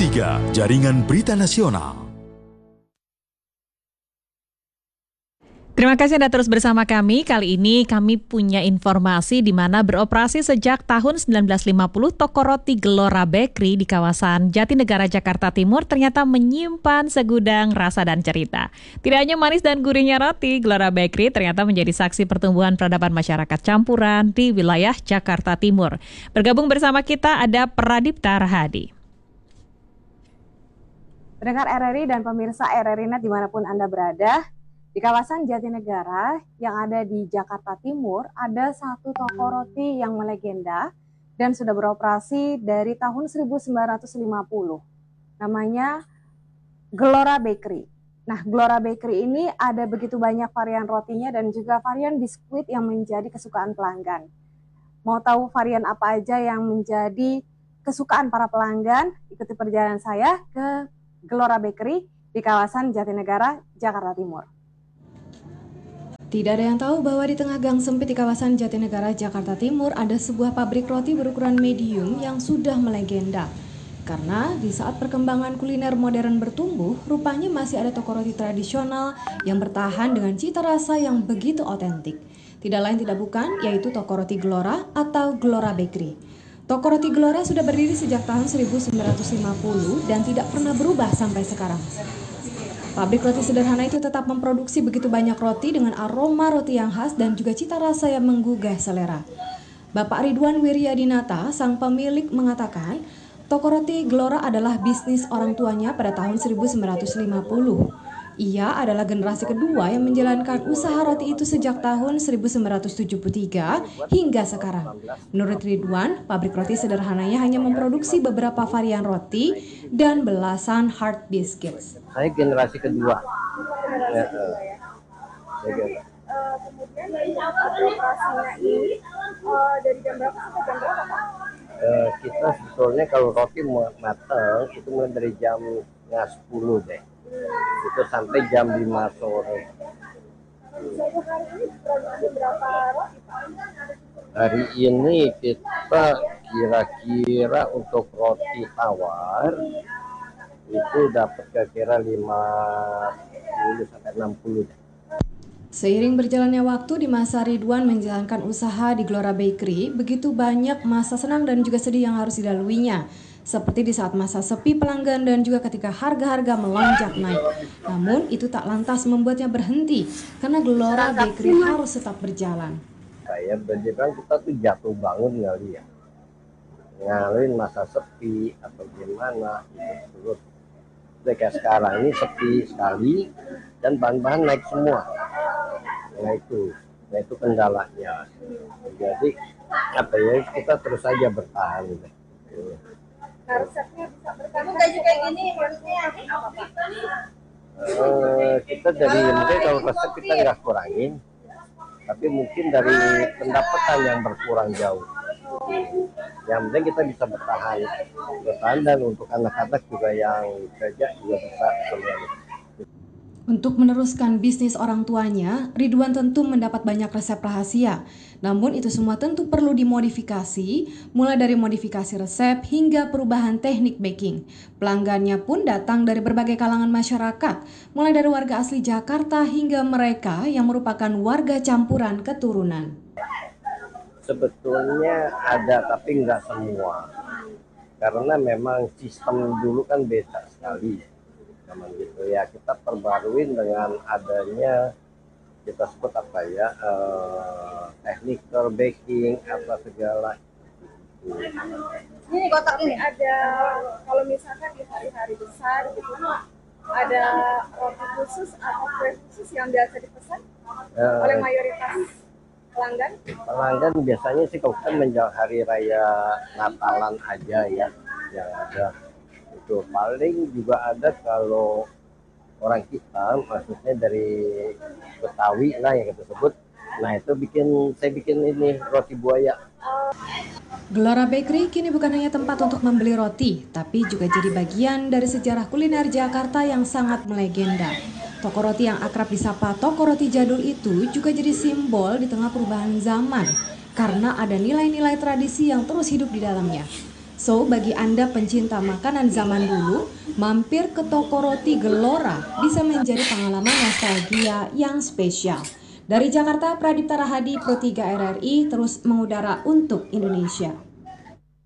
3, Jaringan Berita Nasional. Terima kasih Anda terus bersama kami. Kali ini kami punya informasi di mana beroperasi sejak tahun 1950 toko roti Gelora Bakery di kawasan Jatinegara, Jakarta Timur ternyata menyimpan segudang rasa dan cerita. Tidak hanya manis dan gurihnya roti, Gelora Bakery ternyata menjadi saksi pertumbuhan peradaban masyarakat campuran di wilayah Jakarta Timur. Bergabung bersama kita ada Pradipta Rahadi. Pendengar RRI dan pemirsa RRI Net dimanapun Anda berada, di kawasan Jatinegara yang ada di Jakarta Timur ada satu toko roti yang melegenda dan sudah beroperasi dari tahun 1950. Namanya Gelora Bakery. Nah, Gelora Bakery ini ada begitu banyak varian rotinya dan juga varian biskuit yang menjadi kesukaan pelanggan. Mau tahu varian apa aja yang menjadi kesukaan para pelanggan? Ikuti perjalanan saya ke Gelora Bakery di kawasan Jatinegara, Jakarta Timur. Tidak ada yang tahu bahwa di tengah gang sempit di kawasan Jatinegara, Jakarta Timur ada sebuah pabrik roti berukuran medium yang sudah melegenda. Karena di saat perkembangan kuliner modern bertumbuh, rupanya masih ada toko roti tradisional yang bertahan dengan cita rasa yang begitu otentik. Tidak lain tidak bukan, yaitu toko roti Gelora atau Gelora Bakery. Toko roti Gelora sudah berdiri sejak tahun 1950 dan tidak pernah berubah sampai sekarang. Pabrik roti sederhana itu tetap memproduksi begitu banyak roti dengan aroma roti yang khas dan juga cita rasa yang menggugah selera. Bapak Ridwan Wiryadinata, sang pemilik, mengatakan, toko roti Gelora adalah bisnis orang tuanya pada tahun 1950. Ia adalah generasi kedua yang menjalankan usaha roti itu sejak tahun 1973 hingga sekarang. Menurut Ridwan, pabrik roti sederhananya hanya memproduksi beberapa varian roti dan belasan hard biscuits. Saya generasi kedua. Kemudian operasinya ini dari jam berapa sampai jam berapa? Kita sebetulnya kalau roti matang itu mulai dari jam 10 deh. Itu sampai jam 5 sore. Satu hari ini produksi berapa roti? Hari ini kita kira-kira untuk roti tawar itu dapat kira-kira 50 sampai 60 deh. Seiring berjalannya waktu di masa Ridwan menjalankan usaha di Gelora Bakery, begitu banyak masa senang dan juga sedih yang harus dilaluinya. Seperti di saat masa sepi pelanggan dan juga ketika harga-harga melonjak naik. Namun itu tak lantas membuatnya berhenti karena Gelora Bakery harus tetap berjalan. Saya berjalan kita tuh jatuh bangun kali ya. Ngaluin masa sepi atau gimana gitu. Terus kayak sekarang ini sepi sekali dan bahan-bahan naik semua. Nah itu kendalanya. Jadi apa ya, kita terus saja bertahan. Resepnya bisa bertahan kayak gini harusnya apa Pak? Kita dari mungkin kalau resep kita nggak kurangin, tapi mungkin dari pendapatan yang berkurang jauh. Yang penting kita bisa bertahan dan untuk anak-anak juga yang kerja juga bisa semuanya. Untuk meneruskan bisnis orang tuanya, Ridwan tentu mendapat banyak resep rahasia. Namun itu semua tentu perlu dimodifikasi, mulai dari modifikasi resep hingga perubahan teknik baking. Pelanggannya pun datang dari berbagai kalangan masyarakat, mulai dari warga asli Jakarta hingga mereka yang merupakan warga campuran keturunan. Sebetulnya ada, tapi nggak semua. Karena memang sistem dulu kan beda sekali. Memang gitu ya, kita perbaruin dengan adanya kita sebut apa ya, technical baking apa segala. Ini kotak ini ada, kalau misalkan di hari-hari besar gitu, ada roti khusus atau kue khusus yang biasa dipesan oleh mayoritas pelanggan? Pelanggan biasanya sih kalau kan menjelang hari raya Natalan aja ya yang ada. Itu paling juga ada kalau orang kita, maksudnya dari Betawi lah yang kita sebut. Nah itu saya bikin ini roti buaya. Gelora Bakery kini bukan hanya tempat untuk membeli roti, tapi juga jadi bagian dari sejarah kuliner Jakarta yang sangat melegenda. Toko roti yang akrab disapa toko roti jadul itu juga jadi simbol di tengah perubahan zaman, karena ada nilai-nilai tradisi yang terus hidup di dalamnya. So, bagi Anda pencinta makanan zaman dulu, mampir ke toko roti Gelora bisa menjadi pengalaman nostalgia yang spesial. Dari Jakarta, Pradipta Rahadi, Pro 3 RRI terus mengudara untuk Indonesia.